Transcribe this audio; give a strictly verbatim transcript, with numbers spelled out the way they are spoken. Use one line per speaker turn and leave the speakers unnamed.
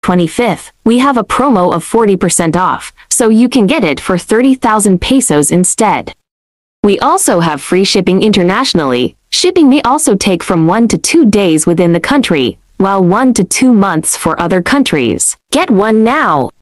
twenty-fifth, we have a promo of forty percent off, so you can get it for thirty thousand pesos instead. We also have free shipping internationally. Shipping may also take from one to two days within the country, while one to two months for other countries. Get one now!